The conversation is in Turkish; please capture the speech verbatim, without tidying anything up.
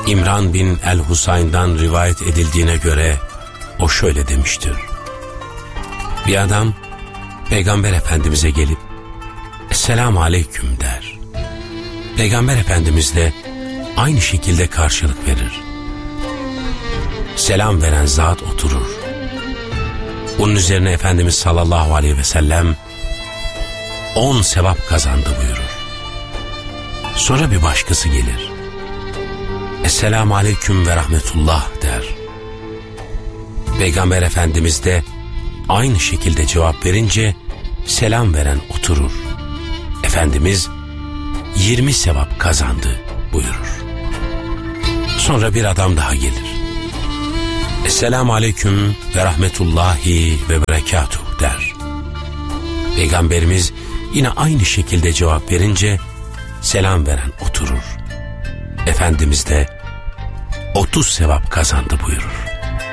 İmran bin el-Husayn'dan rivayet edildiğine göre o şöyle demiştir. Bir adam Peygamber Efendimiz'e gelip Esselamu Aleyküm der. Peygamber Efendimiz de aynı şekilde karşılık verir. Selam veren zat oturur. Bunun üzerine Efendimiz sallallahu aleyhi ve sellem on sevap kazandı buyurur. Sonra bir başkası gelir. Esselamu Aleyküm ve Rahmetullah der. Peygamber Efendimiz de aynı şekilde cevap verince selam veren oturur. Efendimiz yirmi sevap kazandı buyurur. Sonra bir adam daha gelir. Esselamu Aleyküm ve Rahmetullahi ve Berekatuh der. Peygamberimiz yine aynı şekilde cevap verince selam veren oturur. Efendimiz de otuz sevap kazandı buyurur.